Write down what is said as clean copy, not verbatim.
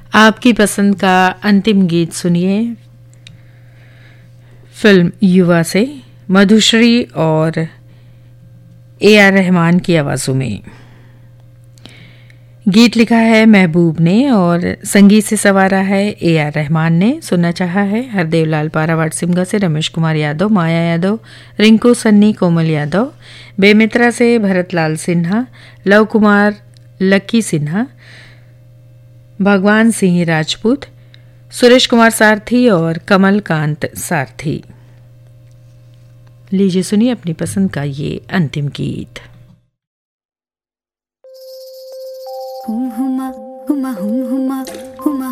आपकी पसंद का अंतिम गीत सुनिए फिल्म युवा से मधुश्री और AR रहमान की आवाजों में। गीत लिखा है महबूब ने और संगीत से संवारा है AR रहमान ने। सुनना चाहा है हरदेव लाल पारावाट सिमगा से रमेश कुमार यादव, माया यादव, रिंकू सन्नी, कोमल यादव, बेमित्रा से भरतलाल सिन्हा, लव कुमार, लक्की सिन्हा, भगवान सिंह राजपूत, सुरेश कुमार सारथी और कमलकांत सारथी। लीजिए सुनिए अपनी पसंद का ये अंतिम गीत। हुमा हुमा हुमा हुमा हुमा